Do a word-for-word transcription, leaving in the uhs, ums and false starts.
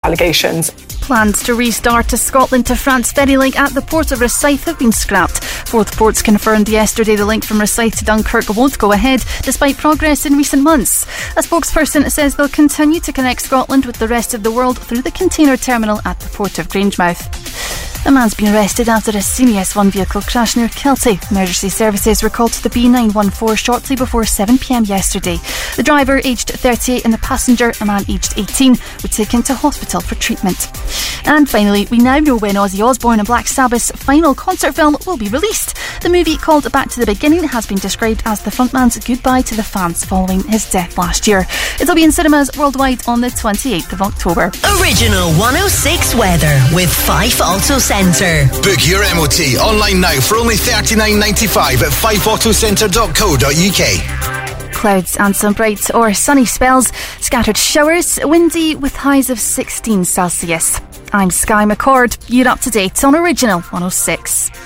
allegations. Plans to restart a Scotland to France ferry link at the port of Rosyth have been scrapped. Forth Ports confirmed yesterday the link from Rosyth to Dunkirk won't go ahead, despite progress in recent months. A spokesperson says they'll continue to connect Scotland with the rest of the world through the container terminal at the port of Grangemouth. A man's been arrested after a C S one vehicle crashed near Kelty. Emergency services were called to the B nine one four shortly before seven p m yesterday. The driver, aged thirty-eight, and the passenger, a man aged eighteen, were taken to hospital for treatment. And finally, we now know when Ozzy Osbourne and Black Sabbath's final concert film will be released. The movie, called Back to the Beginning, has been described as the frontman's goodbye to the fans following his death last year. It'll be in cinemas worldwide on the twenty-eighth of October. Original one oh six weather with Fife Auto Centre. Book your M O T online now for only thirty-nine ninety-five at fife auto centre dot co dot u k. Clouds and some bright or sunny spells, scattered showers, windy with highs of sixteen Celsius. I'm Sky McCord. You're up to date on Original one oh six.